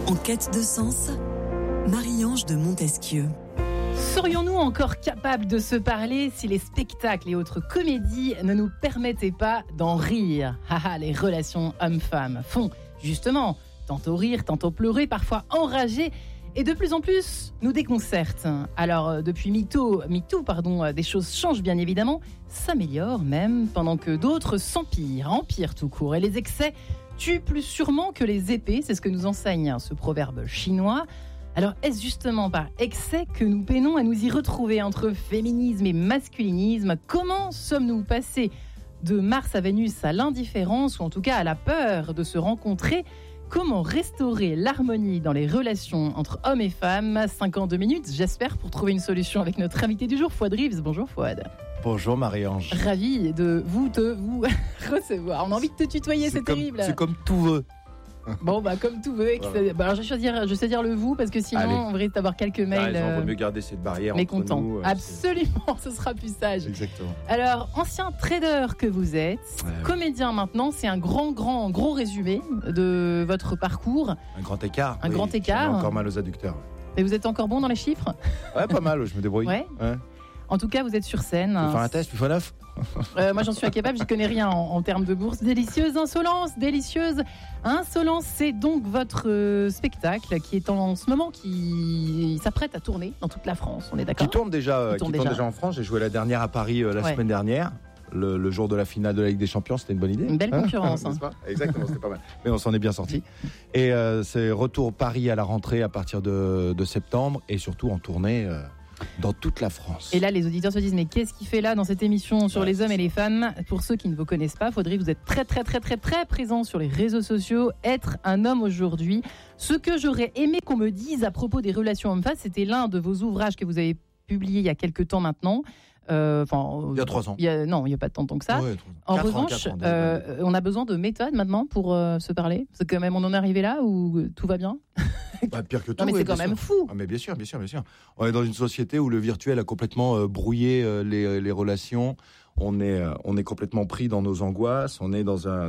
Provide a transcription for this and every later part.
En quête de sens, Marie-Ange de Montesquieu. Serions-nous encore capables de se parler si les spectacles et autres comédies ne nous permettaient pas d'en rire ? Les relations hommes-femmes font justement tantôt rire, tantôt pleurer, parfois enrager et de plus en plus nous déconcertent. Alors depuis MeToo, des choses changent bien évidemment, s'améliorent même, pendant que d'autres empirent tout court. Et les excès tuent plus sûrement que les épées, c'est ce que nous enseigne ce proverbe chinois. Alors, est-ce justement par excès que nous peinons à nous y retrouver entre féminisme et masculinisme ? Comment sommes-nous passés de Mars à Vénus à l'indifférence, ou en tout cas à la peur de se rencontrer ? Comment restaurer l'harmonie dans les relations entre hommes et femmes ? 52 minutes, j'espère, pour trouver une solution avec notre invité du jour, Fouad Reeves. Bonjour Fouad. Bonjour Marie-Ange. Ravi de vous recevoir. On a envie de te tutoyer, c'est terrible. C'est comme tout veut. Bon, comme tout veut. Voilà. Alors, je sais dire le vous, parce que sinon, on risque d'avoir quelques mails. On vaut mieux garder cette barrière entre nous. Mécontents. Absolument, ce sera plus sage. Exactement. Alors, ancien trader que vous êtes, comédien maintenant, c'est un gros résumé de votre parcours. Un grand écart. Un grand écart. J'ai encore mal aux adducteurs. Mais vous êtes encore bon dans les chiffres ? Ouais, pas mal, je me débrouille. Ouais. En tout cas, vous êtes sur scène. Tu veux faire un test, puis x9 moi, j'en suis incapable, je connais rien en termes de bourse. Délicieuse insolence, c'est donc votre spectacle qui est en ce moment, qui s'apprête à tourner dans toute la France, on est d'accord ? Qui tourne déjà en France. J'ai joué la dernière à Paris semaine dernière. Le jour de la finale de la Ligue des Champions, c'était une bonne idée. Une belle concurrence. N'est-ce pas ? Exactement, c'était pas mal. Mais on s'en est bien sorti. Et c'est retour Paris à la rentrée à partir de septembre, et surtout en tournée dans toute la France. Et là, les auditeurs se disent, mais qu'est-ce qu'il fait là dans cette émission sur les hommes et les femmes ? Pour ceux qui ne vous connaissent pas, Fouad Reeves, vous êtes très présent sur les réseaux sociaux. Être un homme aujourd'hui. Ce que j'aurais aimé qu'on me dise à propos des relations hommes-femmes, c'était l'un de vos ouvrages que vous avez publié il y a quelques temps maintenant. Il y a 3 ans. Il n'y a pas tant de temps que ça. Ouais, en revanche, on a besoin de méthodes maintenant pour se parler. C'est quand même, on en est arrivé là où tout va bien. Pire que tout. Non, mais c'est quand même fou. Mais bien sûr. On est dans une société où le virtuel a complètement brouillé les relations. On est complètement pris dans nos angoisses. On est dans un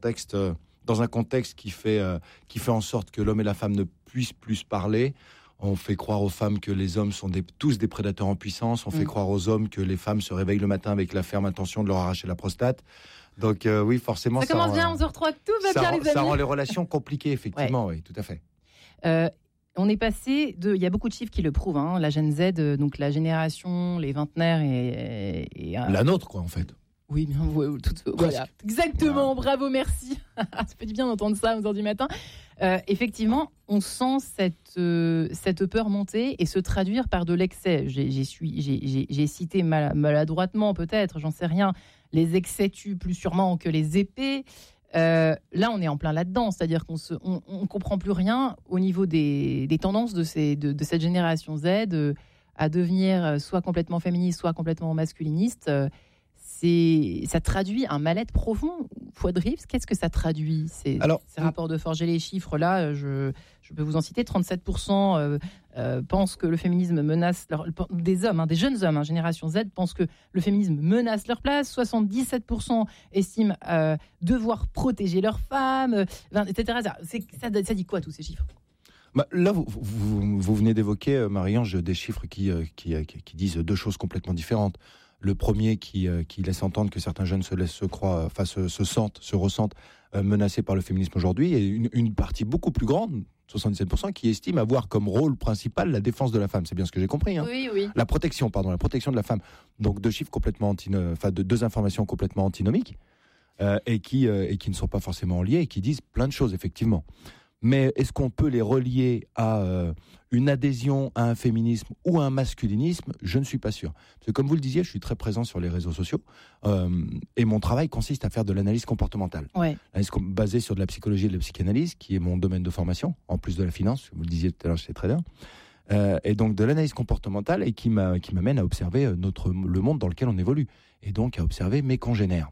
contexte qui fait en sorte que l'homme et la femme ne puissent plus se parler. On fait croire aux femmes que les hommes sont tous des prédateurs en puissance. On fait croire aux hommes que les femmes se réveillent le matin avec la ferme intention de leur arracher la prostate. Donc oui, forcément, ça commence bien, 11h03, tout va bien les amis. Ça rend les relations compliquées, effectivement, oui, tout à fait. On est passé il y a beaucoup de chiffres qui le prouvent, la Gen Z, donc la génération, les vingtenaires et la nôtre, quoi, en fait. Oui, bien, voilà. Exactement, bravo, merci. Ça fait du bien d'entendre ça à 11h du matin. Effectivement, on sent cette peur monter et se traduire par de l'excès. J'ai cité maladroitement, peut-être, j'en sais rien, les excès tuent plus sûrement que les épées. Là, on est en plein là-dedans, c'est-à-dire qu'on comprend plus rien au niveau des tendances de cette génération Z à devenir soit complètement féministe, soit complètement masculiniste. Ça traduit un mal-être profond. Fouad Reeves, qu'est-ce que ça traduit ? Ces rapports de forge et les chiffres là, je peux vous en citer. 37% pensent que le féminisme menace des hommes, des jeunes hommes, génération Z, pensent que le féminisme menace leur place. 77% estiment devoir protéger leurs femmes, etc. Ça dit quoi tous ces chiffres ? Là, vous venez d'évoquer, Marie-Ange, des chiffres qui disent deux choses complètement différentes. Le premier qui laisse entendre que certains jeunes se ressentent menacés par le féminisme aujourd'hui, et une partie beaucoup plus grande, 77%, qui estime avoir comme rôle principal la défense de la femme. C'est bien ce que j'ai compris. Oui. La protection de la femme. Donc deux informations complètement antinomiques et qui ne sont pas forcément liées et qui disent plein de choses, effectivement. Mais est-ce qu'on peut les relier à une adhésion à un féminisme ou à un masculinisme ? Je ne suis pas sûr. Parce que comme vous le disiez, je suis très présent sur les réseaux sociaux et mon travail consiste à faire de l'analyse comportementale. Ouais. Basée sur de la psychologie et de la psychanalyse, qui est mon domaine de formation, en plus de la finance, vous le disiez tout à l'heure, j'étais trader. Et donc de l'analyse comportementale et qui m'amène à observer le monde dans lequel on évolue. Et donc à observer mes congénères.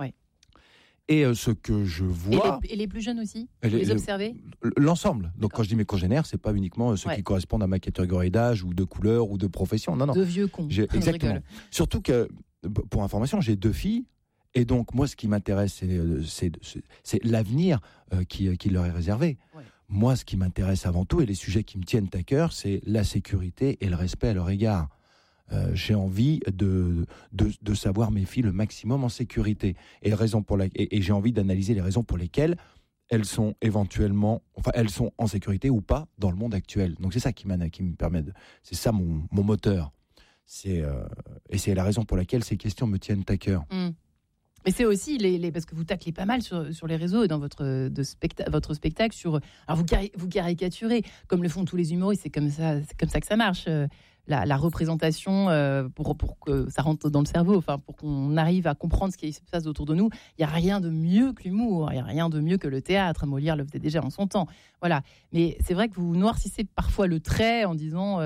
Et ce que je vois... Et les plus jeunes aussi, les observer ? L'ensemble. Donc quand je dis mes congénères, c'est pas uniquement ceux qui correspondent à ma catégorie d'âge ou de couleur ou de profession. Non. De vieux cons. Exactement. Surtout que, pour information, j'ai 2 filles. Et donc moi, ce qui m'intéresse, c'est l'avenir qui leur est réservé. Ouais. Moi, ce qui m'intéresse avant tout, et les sujets qui me tiennent à cœur, c'est la sécurité et le respect à leur égard. J'ai envie de savoir mes filles le maximum en sécurité. Et j'ai envie d'analyser les raisons pour lesquelles elles sont elles sont en sécurité ou pas dans le monde actuel. Donc c'est ça qui me permet c'est ça mon moteur. Et c'est la raison pour laquelle ces questions me tiennent à cœur. Mais c'est aussi parce que vous taclez pas mal sur les réseaux et dans votre spectacle alors vous caricaturez comme le font tous les humoristes, c'est comme ça que ça marche. La représentation pour que ça rentre dans le cerveau, enfin pour qu'on arrive à comprendre ce qui se passe autour de nous. Il y a rien de mieux que l'humour, il y a rien de mieux que le théâtre. Molière le faisait déjà en son temps. Voilà. Mais c'est vrai que vous noircissez parfois le trait en disant,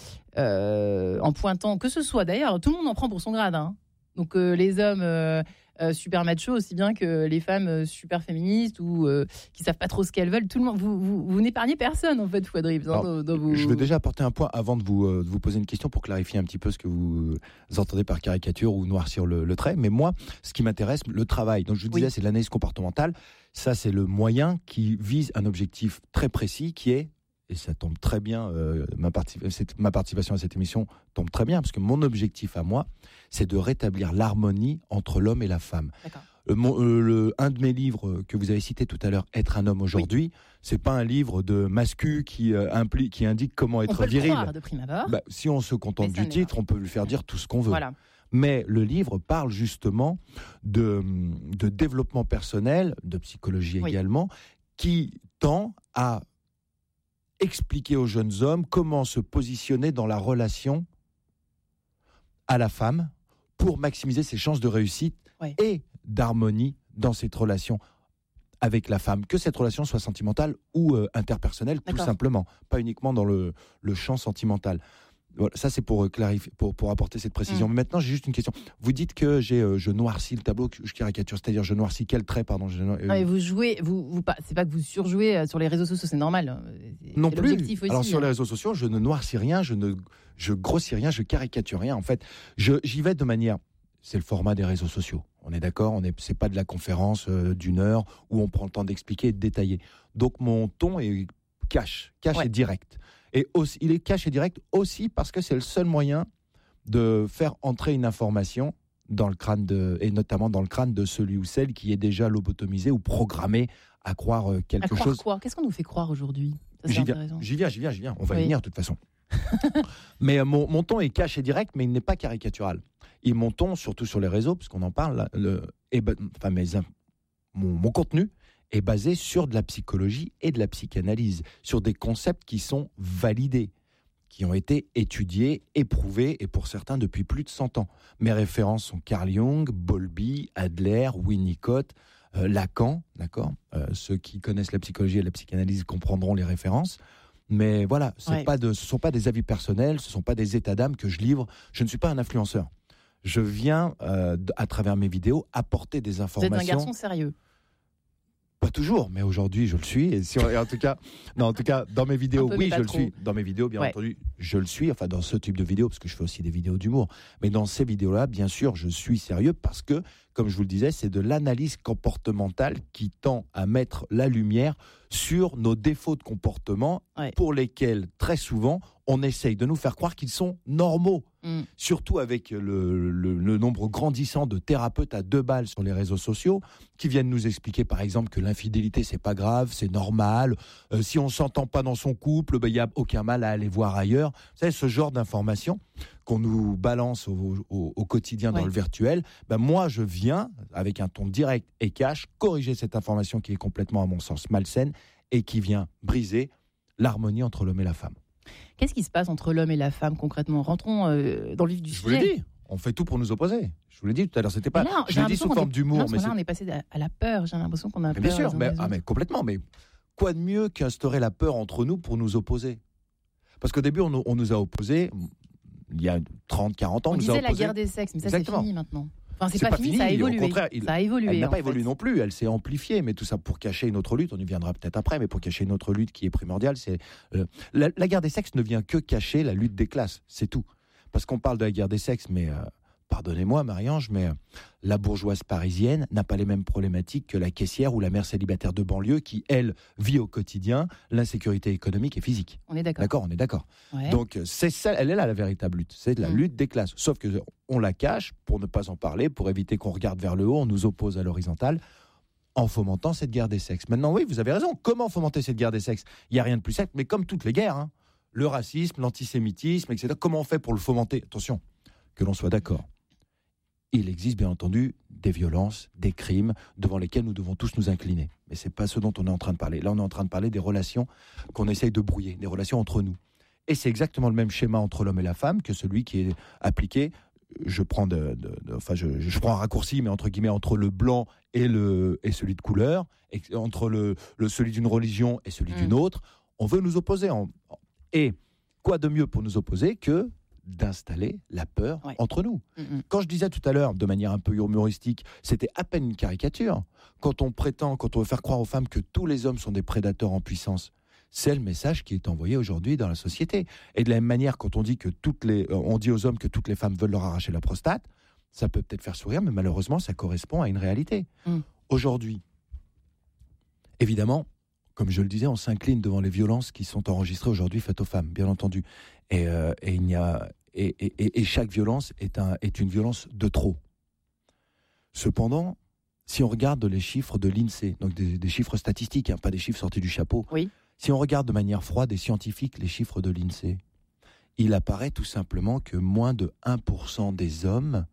en pointant, que ce soit d'ailleurs, tout le monde en prend pour son grade. Hein. Donc les hommes super machos aussi bien que les femmes super féministes ou qui savent pas trop ce qu'elles veulent. Tout le monde, vous n'épargnez personne en fait, Fouad Ribs. Je veux déjà apporter un point avant de vous poser une question pour clarifier un petit peu ce que vous entendez par caricature ou noircir le trait. Mais moi, ce qui m'intéresse, le travail. Donc je vous disais, c'est l'analyse comportementale. Ça, c'est le moyen qui vise un objectif très précis qui est, et ça tombe très bien, ma participation à cette émission tombe très bien, parce que mon objectif à moi, c'est de rétablir l'harmonie entre l'homme et la femme. Un de mes livres que vous avez cité tout à l'heure, Être un homme aujourd'hui, c'est pas un livre de mascu qui indique comment être viril. On peut le croire de prime abord. Si on se contente du titre, on peut lui faire dire tout ce qu'on veut. Voilà. Mais le livre parle justement de développement personnel, de psychologie également, qui tend à expliquer aux jeunes hommes comment se positionner dans la relation à la femme pour maximiser ses chances de réussite et d'harmonie dans cette relation avec la femme, que cette relation soit sentimentale ou interpersonnelle, tout simplement, pas uniquement dans le champ sentimental. Voilà, ça c'est pour clarifier, pour apporter cette précision. Mais maintenant j'ai juste une question. Vous dites que je noircis le tableau, que je caricature, c'est-à-dire je noircis quel trait, pardon. Vous jouez, c'est pas que vous surjouez sur les réseaux sociaux, c'est normal. Non c'est plus. L'objectif aussi, alors sur les réseaux sociaux, je ne noircis rien, je grossis rien, je caricature rien. En fait, j'y vais de manière. C'est le format des réseaux sociaux. On est d'accord. C'est pas de la conférence d'une heure où on prend le temps d'expliquer et de détailler. Donc mon ton est cash et direct. Et aussi, il est cash et direct aussi parce que c'est le seul moyen de faire entrer une information dans le crâne et notamment dans le crâne de celui ou celle qui est déjà lobotomisé ou programmé à croire quelque chose. Quoi ? Qu'est-ce qu'on nous fait croire aujourd'hui ? J'y viens. On va y venir de toute façon. Mais mon ton est cash et direct, mais il n'est pas caricatural. Et mon ton, surtout sur les réseaux, parce qu'on en parle, mon contenu est basé sur de la psychologie et de la psychanalyse, sur des concepts qui sont validés, qui ont été étudiés, éprouvés, et pour certains depuis plus de 100 ans. Mes références sont Carl Jung, Bowlby, Adler, Winnicott, Lacan, d'accord. Ceux qui connaissent la psychologie et la psychanalyse comprendront les références. Mais voilà, ce ne sont pas des avis personnels, ce ne sont pas des états d'âme que je livre. Je ne suis pas un influenceur. Je viens, à travers mes vidéos, apporter des informations. Vous êtes un garçon sérieux ? Pas toujours, mais aujourd'hui je le suis. Et en tout cas, dans mes vidéos, oui, je le suis. Dans mes vidéos, bien entendu, je le suis. Enfin, dans ce type de vidéos, parce que je fais aussi des vidéos d'humour. Mais dans ces vidéos-là, bien sûr, je suis sérieux parce que, comme je vous le disais, c'est de l'analyse comportementale qui tend à mettre la lumière sur nos défauts de comportement pour lesquels, très souvent, on essaye de nous faire croire qu'ils sont normaux. Surtout avec le nombre grandissant de thérapeutes à 2 balles sur les réseaux sociaux qui viennent nous expliquer par exemple que l'infidélité c'est pas grave, c'est normal, si on s'entend pas dans son couple, il y a aucun mal à aller voir ailleurs. Vous savez, ce genre d'informations qu'on nous balance au quotidien dans le virtuel, moi je viens avec un ton direct et cash corriger cette information qui est complètement à mon sens malsaine et qui vient briser l'harmonie entre l'homme et la femme. Qu'est-ce qui se passe entre l'homme et la femme concrètement ? Rentrons dans le vif du sujet. Je vous l'ai dit, on fait tout pour nous opposer. Je vous l'ai dit tout à l'heure, c'était pas. Je l'ai dit sous forme d'humour, mais là on est passé à la peur. J'ai l'impression qu'on a peur. Bien sûr, mais complètement. Mais quoi de mieux qu'instaurer la peur entre nous pour nous opposer ? Parce qu'au début, on nous a opposés. Il y a 30, 40 ans, on nous a opposés. disait la guerre des sexes, mais ça c'est fini maintenant. Enfin, c'est pas fini, ça a évolué. Au contraire, ça a évolué. Elle n'a pas évolué non plus, elle s'est amplifiée, mais tout ça pour cacher une autre lutte, on y viendra peut-être après, mais pour cacher une autre lutte qui est primordiale, c'est la guerre des sexes ne vient que cacher la lutte des classes, c'est tout. Parce qu'on parle de la guerre des sexes, mais pardonnez-moi Marie-Ange, mais la bourgeoise parisienne n'a pas les mêmes problématiques que la caissière ou la mère célibataire de banlieue qui, elle, vit au quotidien l'insécurité économique et physique. On est d'accord. On est d'accord. Ouais. Donc, c'est ça, elle est là la véritable lutte. C'est la lutte des classes. Sauf qu'on la cache pour ne pas en parler, pour éviter qu'on regarde vers le haut, on nous oppose à l'horizontale, en fomentant cette guerre des sexes. Maintenant, oui, vous avez raison. Comment fomenter cette guerre des sexes ? Il n'y a rien de plus simple, mais comme toutes les guerres, le racisme, l'antisémitisme, etc., comment on fait pour le fomenter ? Attention, que l'on soit d'accord. Il existe bien entendu des violences, des crimes devant lesquels nous devons tous nous incliner. Mais ce n'est pas ce dont on est en train de parler. Là, on est en train de parler des relations qu'on essaye de brouiller, des relations entre nous. Et c'est exactement le même schéma entre l'homme et la femme que celui qui est appliqué. Je prends je prends un raccourci, mais entre guillemets, entre le blanc et celui de couleur, et entre celui d'une religion et celui d'une autre. On veut nous opposer. Et quoi de mieux pour nous opposer que d'installer la peur entre nous. Quand je disais tout à l'heure, de manière un peu humoristique, c'était à peine une caricature. Quand on veut faire croire aux femmes que tous les hommes sont des prédateurs en puissance, c'est le message qui est envoyé aujourd'hui dans la société. Et de la même manière, quand on dit on dit aux hommes que toutes les femmes veulent leur arracher la prostate, ça peut peut-être faire sourire, mais malheureusement, ça correspond à une réalité. Aujourd'hui, évidemment, comme je le disais, on s'incline devant les violences qui sont enregistrées aujourd'hui faites aux femmes, bien entendu. Et chaque violence est une violence de trop. Cependant, si on regarde les chiffres de l'INSEE, donc des chiffres statistiques, pas des chiffres sortis du chapeau, si on regarde de manière froide et scientifique les chiffres de l'INSEE, il apparaît tout simplement que moins de 1% des hommes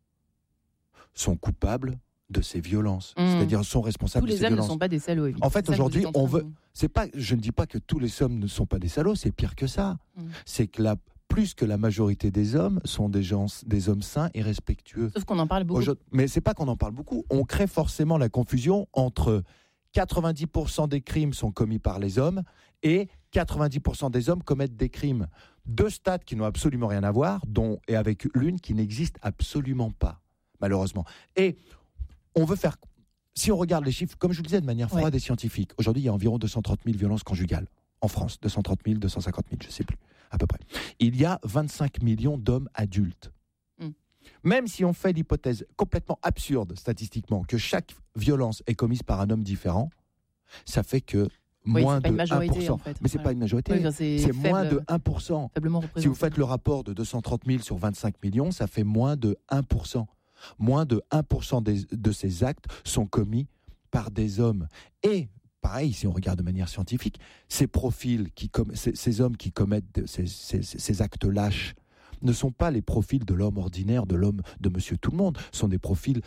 sont coupables de ces violences, c'est-à-dire sont responsables de ces violences. Tous les hommes ne sont pas des salauds, évidemment. En fait, aujourd'hui, je ne dis pas que tous les hommes ne sont pas des salauds, c'est pire que ça. C'est que plus que la majorité des hommes sont des hommes sains et respectueux. Sauf qu'on en parle beaucoup. Mais c'est pas qu'on en parle beaucoup. On crée forcément la confusion entre 90% des crimes sont commis par les hommes et 90% des hommes commettent des crimes. Deux stats qui n'ont absolument rien à voir, et avec l'une qui n'existe absolument pas, malheureusement. Et on veut faire... Si on regarde les chiffres, comme je vous le disais, de manière froide et scientifique, aujourd'hui, il y a environ 230 000 violences conjugales en France. 230 000, 250 000, je ne sais plus, à peu près. Il y a 25 millions d'hommes adultes. Même si on fait l'hypothèse complètement absurde, statistiquement, que chaque violence est commise par un homme différent, ça fait que moins de 1%. En fait. Mais ce n'est pas une majorité, c'est moins de 1%. Si vous faites le rapport de 230 000 sur 25 millions, ça fait moins de 1%. Moins de 1% de ces actes sont commis par des hommes. Et, pareil, si on regarde de manière scientifique, ces profils, ces hommes qui commettent ces actes lâches, ne sont pas les profils de l'homme ordinaire, de l'homme de monsieur tout le monde. Ce sont des profils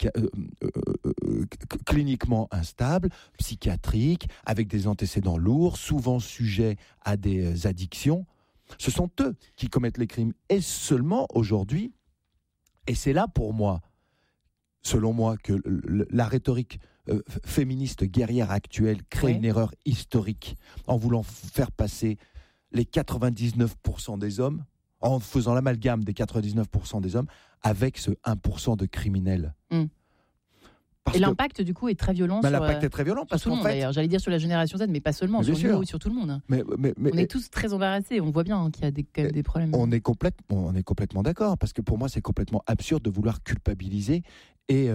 cliniquement instables, psychiatriques, avec des antécédents lourds, souvent sujets à des addictions. Ce sont eux qui commettent les crimes. Et seulement aujourd'hui, et c'est là pour moi, selon moi, que la rhétorique féministe guerrière actuelle crée une erreur historique en voulant faire passer les 99% des hommes, en faisant l'amalgame des 99% des hommes avec ce 1% de criminels. Et l'impact, du coup, est très violent l'impact est très violent parce sur tout le monde, d'ailleurs. J'allais dire sur la génération Z, mais pas seulement, sur nous, sur tout le monde. Mais on est tous très embarrassés, on voit bien qu'il y a quand même des problèmes. On est complètement d'accord, parce que pour moi, c'est complètement absurde de vouloir culpabiliser et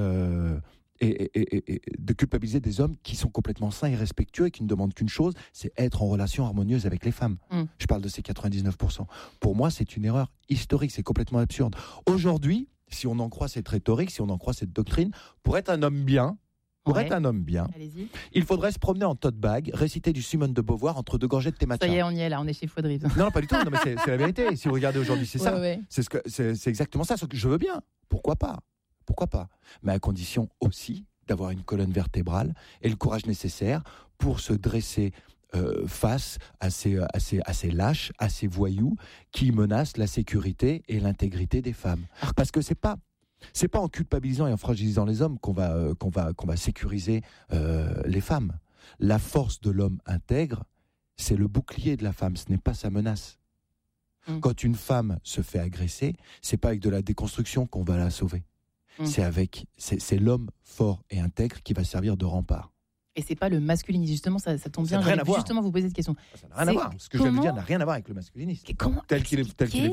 de culpabiliser des hommes qui sont complètement sains et respectueux et qui ne demandent qu'une chose, c'est être en relation harmonieuse avec les femmes. Je parle de ces 99%. Pour moi, c'est une erreur historique, c'est complètement absurde. Aujourd'hui, si on en croit cette rhétorique, si on en croit cette doctrine, pour être un homme bien, allez-y, il faudrait se promener en tote bag, réciter du Simone de Beauvoir entre deux gorgées de thé matcha. Ça y est, on y est là, on est chez Faudry. Non, pas du tout, mais c'est la vérité. Si vous regardez aujourd'hui, c'est ça. C'est exactement ça. Ce que je veux bien. Pourquoi pas ? Mais à condition aussi d'avoir une colonne vertébrale et le courage nécessaire pour se dresser face à ces lâches, à ces voyous qui menacent la sécurité et l'intégrité des femmes. Parce que c'est pas en culpabilisant et en fragilisant les hommes qu'on va sécuriser les femmes. La force de l'homme intègre, c'est le bouclier de la femme, ce n'est pas sa menace. Quand une femme se fait agresser, c'est pas avec de la déconstruction qu'on va la sauver. C'est l'homme fort et intègre qui va servir de rempart. Et c'est pas le masculinisme, justement, ça tombe bien. Ça n'a rien à voir. Justement, vous posez cette question. Ça n'a rien à voir. Ce que je viens de dire n'a rien à voir avec le masculinisme. Tel qu'il est